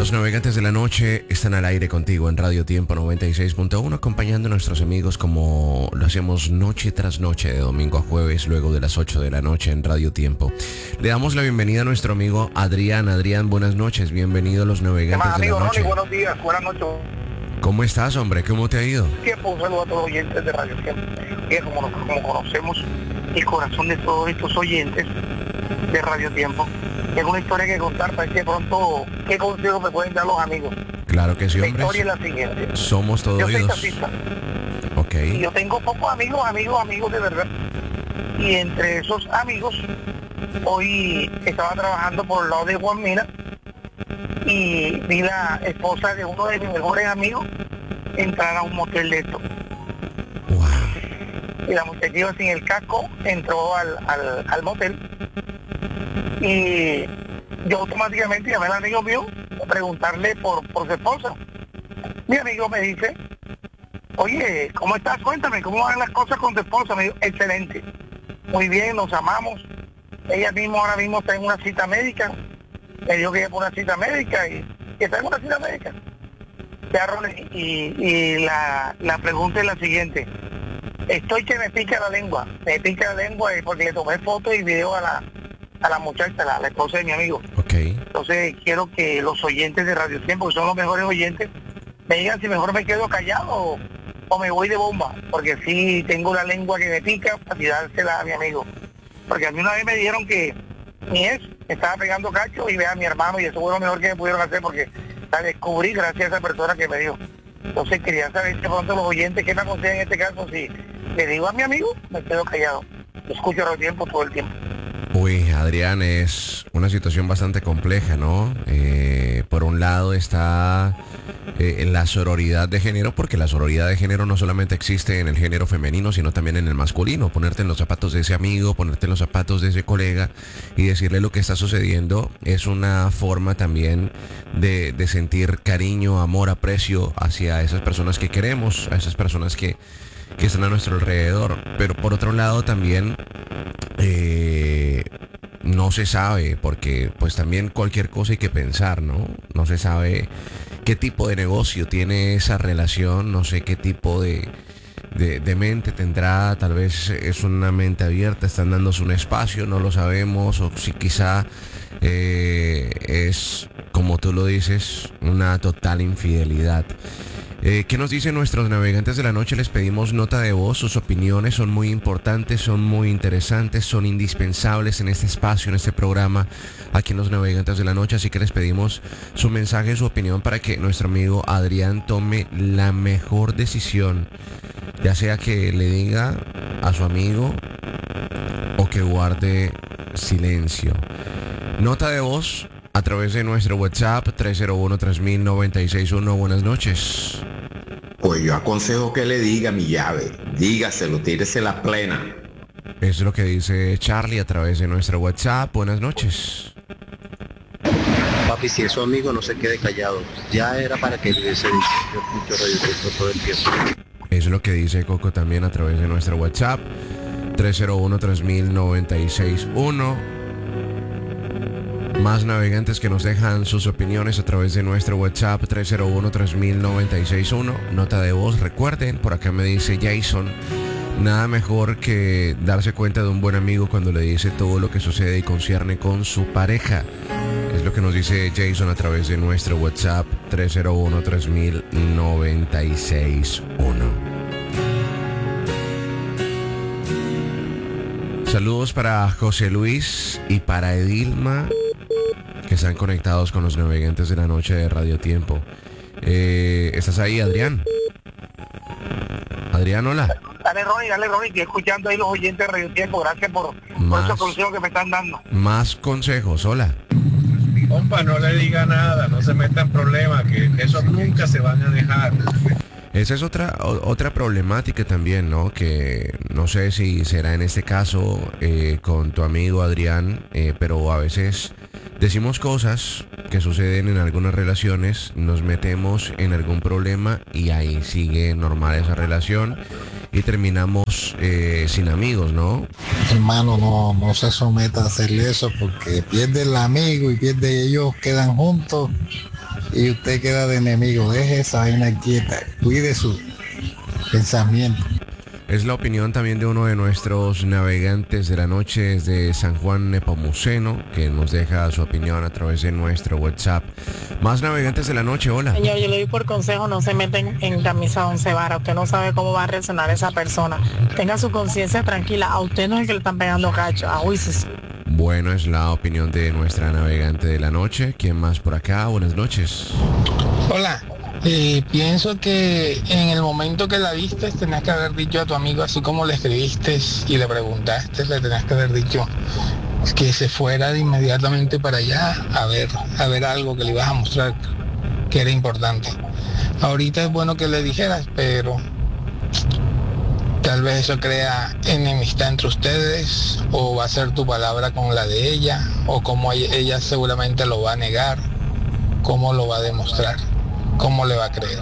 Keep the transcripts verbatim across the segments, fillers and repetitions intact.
Los navegantes de la noche están al aire contigo en Radio Tiempo noventa y seis punto uno, acompañando a nuestros amigos como lo hacemos noche tras noche, de domingo a jueves, luego de las ocho de la noche en Radio Tiempo. Le damos la bienvenida a nuestro amigo Adrián. Adrián, buenas noches, bienvenido a Los Navegantes Más, de amigo la Noche. Ronnie, buenos días, buenas noches. ¿Cómo estás, hombre? ¿Cómo te ha ido? Tiempo, un saludo a todos los oyentes de Radio Tiempo. Que como, como conocemos el corazón de todos estos oyentes de Radio Tiempo, es una historia que contar para que de pronto, ¿qué consejos me pueden dar los amigos? Claro que sí, La hombre. historia es la siguiente. Somos todos Yo soy oídos. taxista. Ok. Y yo tengo pocos amigos, amigos, amigos de verdad. Y entre esos amigos, hoy estaba trabajando por el lado de Juan Mina y vi la esposa de uno de mis mejores amigos entrar a un motel de esto. Wow. Y la muchacha iba sin el casco, entró al, al, al motel y yo automáticamente llamé al amigo mío a preguntarle por, por su esposa. Mi amigo me dice, oye, ¿cómo estás? Cuéntame, ¿cómo van las cosas con tu esposa? Me dijo, excelente, muy bien, nos amamos. Ella misma ahora mismo está en una cita médica, me dijo que iba por una cita médica y que está en una cita médica. Ya, Ronnie, y, y la, la pregunta es la siguiente. Estoy que me pica la lengua, me pica la lengua porque le tomé fotos y video a la, a la muchacha, la, la esposa de mi amigo. Ok. Entonces quiero que los oyentes de Radio Tiempo, que son los mejores oyentes, me digan si mejor me quedo callado o, o me voy de bomba, porque sí tengo la lengua que me pica para tirársela a mi amigo. Porque a mí una vez me dijeron que mi ex me estaba pegando cacho y vea a mi hermano y eso fue lo mejor que me pudieron hacer porque la descubrí gracias a esa persona que me dio. Entonces quería saber si de pronto los oyentes, ¿qué me aconsejan en este caso? Si le digo a mi amigo, me quedo callado. Escucho Radio Tiempo todo el tiempo. Uy, Adrián, es una situación bastante compleja, ¿no? Eh, por un lado está eh, la sororidad de género, porque la sororidad de género no solamente existe en el género femenino, sino también en el masculino. Ponerte en los zapatos de ese amigo, ponerte en los zapatos de ese colega y decirle lo que está sucediendo es una forma también de, de sentir cariño, amor, aprecio hacia esas personas que queremos, a esas personas que, que están a nuestro alrededor. Pero por otro lado también... Eh, no se sabe, porque pues también cualquier cosa hay que pensar, ¿no? No se sabe qué tipo de negocio tiene esa relación, no sé qué tipo de, de, de mente tendrá, tal vez es una mente abierta, están dándose un espacio, no lo sabemos, o si quizá eh, es, como tú lo dices, una total infidelidad. Eh, ¿Qué nos dicen nuestros navegantes de la noche? Les pedimos nota de voz, sus opiniones son muy importantes, son muy interesantes, son indispensables en este espacio, en este programa, aquí en Los Navegantes de la Noche, así que les pedimos su mensaje, su opinión para que nuestro amigo Adrián tome la mejor decisión, ya sea que le diga a su amigo o que guarde silencio. Nota de voz a través de nuestro WhatsApp tres cero uno, tres mil, noventa y seis uno. Buenas noches. Pues yo aconsejo que le diga mi llave, dígaselo, tírese la plena. Es lo que dice Charlie a través de nuestro WhatsApp. Buenas noches. Papi, si es su amigo, no se quede callado. Ya era para que le hubiese dicho. Yo escucho Radio Tiempo todo el tiempo. Es lo que dice Coco también a través de nuestro WhatsApp tres cero uno, tres mil, noventa y seis uno. Más navegantes que nos dejan sus opiniones a través de nuestro WhatsApp tres cero uno, tres mil, noventa y seis uno. Nota de voz, recuerden, por acá me dice Jason, nada mejor que darse cuenta de un buen amigo cuando le dice todo lo que sucede y concierne con su pareja. Es lo que nos dice Jason a través de nuestro WhatsApp tres cero uno, tres mil, noventa y seis uno. Saludos para José Luis y para Edilma, que están conectados con los navegantes de la noche de Radio Tiempo. Eh, ¿Estás ahí, Adrián? Adrián, hola. Dale, Ronnie, dale, Ronnie, estoy escuchando ahí los oyentes de Radio Tiempo. Gracias por, por Más- esos consejos que me están dando. Más consejos, hola. Compa, no le diga nada, no se meta en problemas, que esos nunca se van a dejar. Esa es otra o- otra problemática también, ¿no? Que no sé si será en este caso eh, con tu amigo Adrián, eh, pero a veces decimos cosas que suceden en algunas relaciones, nos metemos en algún problema y ahí sigue normal esa relación y terminamos eh, sin amigos, ¿no? Hermano, no, no se someta a hacerle eso porque pierde el amigo y pierde ellos, quedan juntos y usted queda de enemigo. Deje esa vaina quieta, cuide su pensamiento. Es la opinión también de uno de nuestros navegantes de la noche desde San Juan Nepomuceno, que nos deja su opinión a través de nuestro WhatsApp. Más navegantes de la noche, hola. Señor, yo le doy por consejo, no se meten en camisa once varas. Usted no sabe cómo va a reaccionar esa persona. Tenga su conciencia tranquila. A usted no es el que le están pegando cacho, a juicios. Bueno, es la opinión de nuestra navegante de la noche. ¿Quién más por acá? Buenas noches. Hola. Eh, pienso que en el momento que la viste tenías que haber dicho a tu amigo, así como le escribiste y le preguntaste, le tenías que haber dicho que se fuera de inmediatamente para allá a ver, a ver algo que le ibas a mostrar que era importante. Ahorita es bueno que le dijeras, pero tal vez eso crea enemistad entre ustedes, o va a ser tu palabra con la de ella, o como ella seguramente lo va a negar, cómo lo va a demostrar. ¿Cómo le va a creer?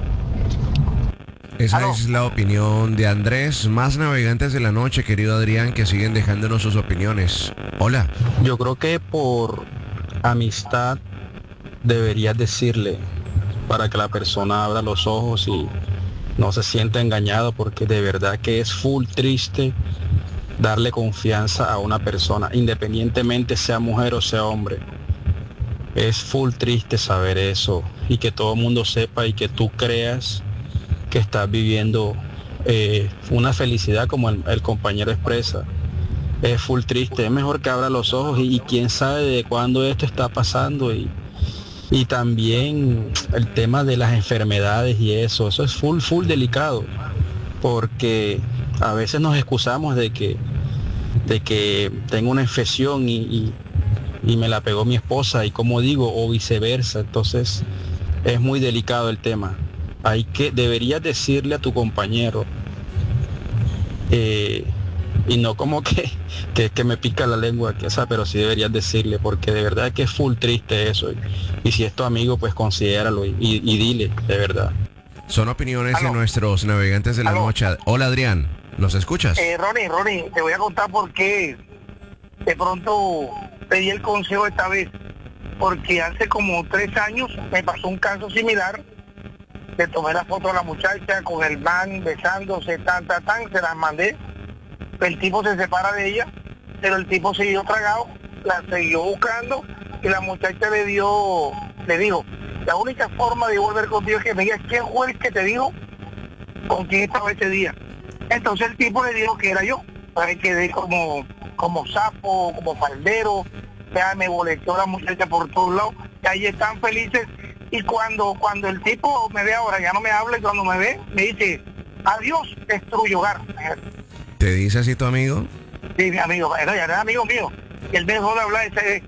Esa ¿Aló? es la opinión de Andrés. Más navegantes de la noche, querido Adrián, que siguen dejándonos sus opiniones. Hola. Yo creo que por amistad deberías decirle, para que la persona abra los ojos y no se sienta engañado, porque de verdad que es full triste darle confianza a una persona, independientemente sea mujer o sea hombre. Es full triste saber eso y que todo el mundo sepa y que tú creas que estás viviendo eh, una felicidad como el, el compañero expresa. Es full triste, es mejor que abra los ojos y, y quién sabe de cuándo esto está pasando, y, y también el tema de las enfermedades y eso, eso es full, full delicado, porque a veces nos excusamos de que, de que tengo una infección y, y y me la pegó mi esposa, y como digo, o viceversa. Entonces es muy delicado el tema. Hay que, deberías decirle a tu compañero, eh, y no como que, que, que me pica la lengua, que, o sea, pero sí deberías decirle, porque de verdad que es full triste eso, y, y si es tu amigo, pues considéralo y, y, y dile, de verdad. Son opiniones ¿Aló? de nuestros navegantes de la ¿Aló? noche. Hola, Adrián, ¿nos escuchas? Eh, Ronnie, Ronnie, te voy a contar por qué de pronto pedí el consejo esta vez, porque hace como tres años me pasó un caso similar. Le tomé la foto a la muchacha con el man besándose, tan, tan, tan, se las mandé. El tipo se separa de ella, pero el tipo siguió tragado, la siguió buscando, y la muchacha le dio, le dijo, la única forma de volver contigo es que me digas quién fue el que te dijo con quién estaba ese día. Entonces el tipo le dijo que era yo. Ahí quedé como, como sapo, como faldero, ya me boleteó la muchacha por todos lados, y ahí están felices. Y cuando cuando el tipo me ve ahora, ya no me habla, y cuando me ve, me dice, adiós, destruyo hogar. ¿Te dice así tu amigo? Sí, mi amigo, era, ya era amigo mío, y él me dejó de hablar ese,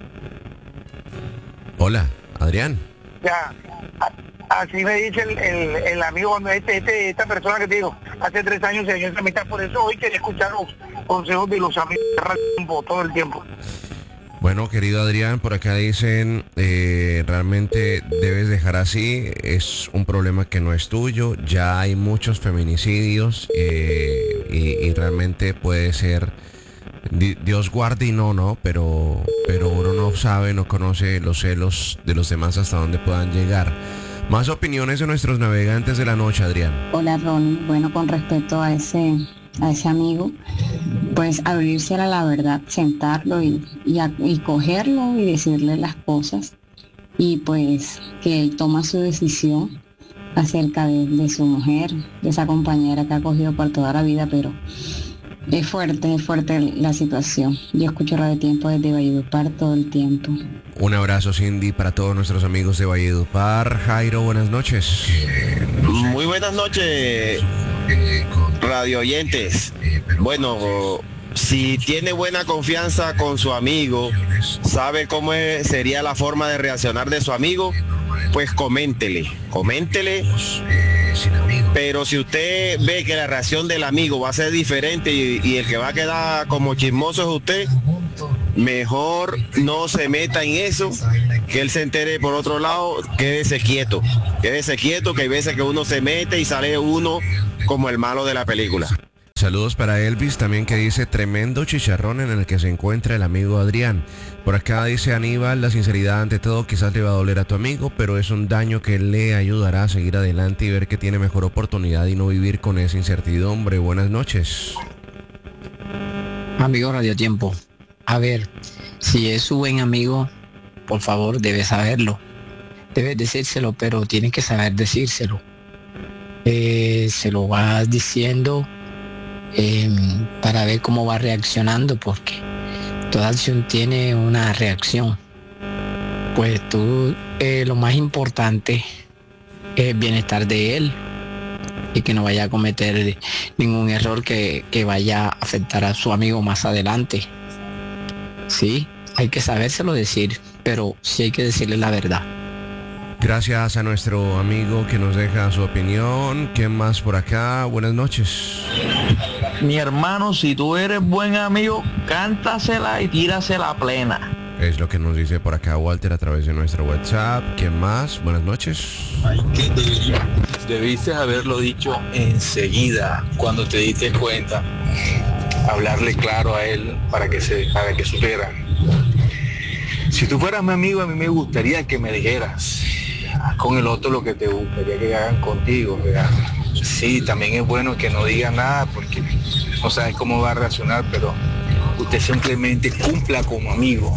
Hola, Adrián. ya, a- así me dice el, el, el amigo, cuando este, este, esta persona que te digo, hace tres años se dio esa mitad, por eso hoy quería escuchar los consejos de los amigos de radio todo el tiempo. Bueno, querido Adrián, por acá dicen, eh, realmente debes dejar así, es un problema que no es tuyo, ya hay muchos feminicidios, eh, y, y realmente puede ser, di- Dios guarde y no, no, pero, pero uno no sabe, no conoce los celos de los demás hasta dónde puedan llegar. Más opiniones de nuestros navegantes de la noche, Adrián. Hola Ronnie, bueno, con respecto a ese, a ese amigo, pues abrirse a la verdad, sentarlo y, y, a- y cogerlo y decirle las cosas, y pues que él toma su decisión acerca de, de su mujer, de esa compañera que ha cogido por toda la vida, pero es fuerte, es fuerte la situación. Yo escucho Radio Tiempo desde Valledupar todo el tiempo. Un abrazo, Cindy, para todos nuestros amigos de Valledupar. Jairo, buenas noches. Muy buenas noches, radio oyentes. Bueno, si tiene buena confianza con su amigo, sabe cómo es- sería la forma de reaccionar de su amigo, pues coméntele, coméntele. Pero si usted ve que la reacción del amigo va a ser diferente y, y el que va a quedar como chismoso es usted, mejor no se meta en eso, que él se entere por otro lado, quédese quieto, quédese quieto, que hay veces que uno se mete y sale uno como el malo de la película. Saludos para Elvis también, que dice tremendo chicharrón en el que se encuentra el amigo Adrián. Por acá dice Aníbal, la sinceridad ante todo quizás le va a doler a tu amigo, pero es un daño que le ayudará a seguir adelante y ver que tiene mejor oportunidad y no vivir con esa incertidumbre. Buenas noches. Amigo Radio Tiempo, a ver, si es su buen amigo, por favor, debe saberlo. Debes decírselo, pero tienes que saber decírselo. Eh, se lo vas diciendo eh, para ver cómo va reaccionando, porque toda acción tiene una reacción. Pues tú, eh, lo más importante es el bienestar de él y que no vaya a cometer ningún error que, que vaya a afectar a su amigo más adelante. Sí, hay que sabérselo decir, pero sí hay que decirle la verdad. Gracias a nuestro amigo que nos deja su opinión. ¿Quién más por acá? Buenas noches. Mi hermano, si tú eres buen amigo, cántasela y tírasela plena. Es lo que nos dice por acá Walter a través de nuestro WhatsApp. ¿Quién más? Buenas noches. ¿Qué debería? Debiste haberlo dicho enseguida, cuando te diste cuenta. Hablarle claro a él para que se, para que supiera. Si tú fueras mi amigo, a mí me gustaría que me dijeras con el otro lo que te gustaría que hagan contigo, ¿verdad? Sí, también es bueno que no diga nada porque no sabes cómo va a reaccionar, pero usted simplemente cumpla como amigo.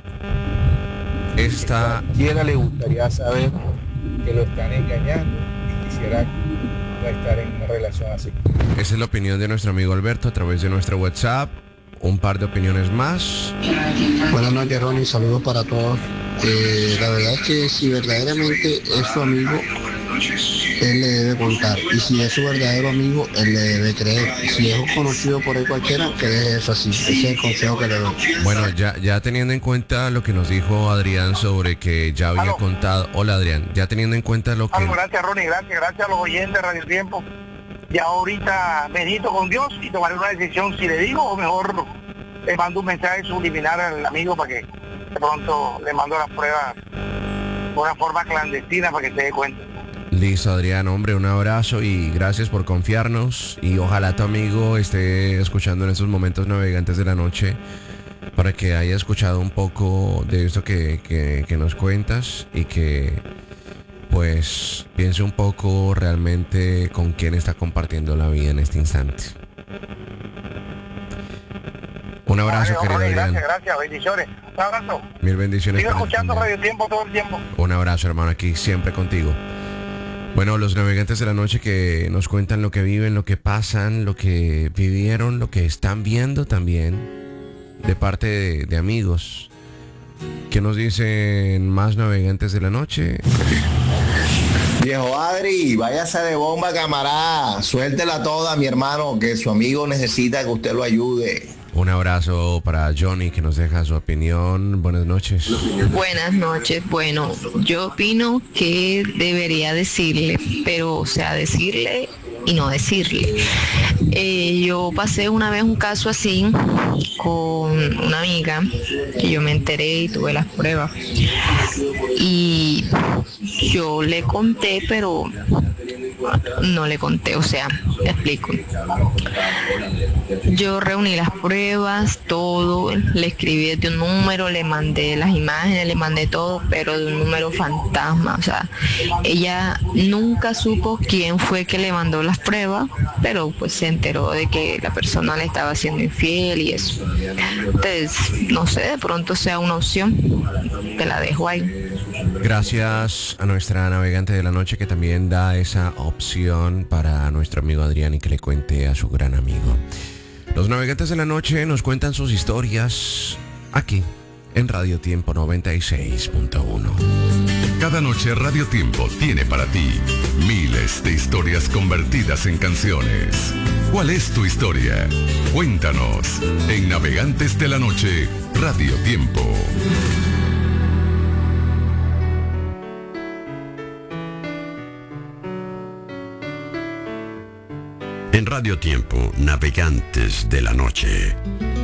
Esta... A cualquiera le gustaría saber que lo están engañando y quisiera no estar en una relación así. Esa es la opinión de nuestro amigo Alberto a través de nuestro WhatsApp. Un par de opiniones más. Buenas noches, Ronnie, saludos para todos. Eh, la verdad es que si verdaderamente es su amigo, él le debe contar. Y si es su verdadero amigo, él le debe creer. Si es conocido por él cualquiera, que deje eso así. Ese es el consejo que le doy. Bueno, ya, ya teniendo en cuenta lo que nos dijo Adrián sobre que ya había ¿Aló? contado. Hola, Adrián. Ya teniendo en cuenta lo que... Aló, gracias, Ronnie, gracias, gracias a los oyentes de Radio Tiempo. Ya ahorita medito con Dios y tomaré una decisión si le digo o mejor le mando un mensaje subliminal al amigo para que de pronto le mando las pruebas de una forma clandestina para que se dé cuenta. Listo, Adrián, hombre, un abrazo y gracias por confiarnos y ojalá tu amigo esté escuchando en estos momentos navegantes de la noche para que haya escuchado un poco de esto que, que, que nos cuentas y que pues piense un poco realmente con quién está compartiendo la vida en este instante. Un abrazo, Ay, querido Ronnie, Adrián. gracias, gracias, bendiciones. Un abrazo. Mil bendiciones. Sigo para escuchando ti. Radio Tiempo todo el tiempo. Un abrazo, hermano, aquí siempre contigo. Bueno, los navegantes de la noche que nos cuentan lo que viven, lo que pasan, lo que vivieron, lo que están viendo también de parte de, de amigos. ¿Qué nos dicen más navegantes de la noche? Viejo Adri, váyase de bomba, camarada. Suéltela toda, mi hermano, que su amigo necesita que usted lo ayude. Un abrazo para Johnny que nos deja su opinión. Buenas noches. Buenas noches. Bueno, yo opino que debería decirle, pero o sea, decirle y no decirle. Eh, yo pasé una vez un caso así con una amiga que yo me enteré y tuve las pruebas. Y yo le conté, pero no le conté, o sea, te explico. Yo reuní las pruebas, todo, le escribí de un número, le mandé las imágenes, le mandé todo, pero de un número fantasma, o sea, ella nunca supo quién fue que le mandó las pruebas, pero pues se enteró de que la persona le estaba siendo infiel y eso. Entonces, no sé, de pronto sea una opción, te la dejo ahí. Gracias a nuestra navegante de la noche que también da esa opción para nuestro amigo Adrián y que le cuente a su gran amigo. Los navegantes de la noche nos cuentan sus historias aquí en Radio Tiempo noventa y seis punto uno. Cada noche Radio Tiempo tiene para ti miles de historias convertidas en canciones. ¿Cuál es tu historia? Cuéntanos en Navegantes de la Noche, Radio Tiempo. En Radio Tiempo, Navegantes de la Noche.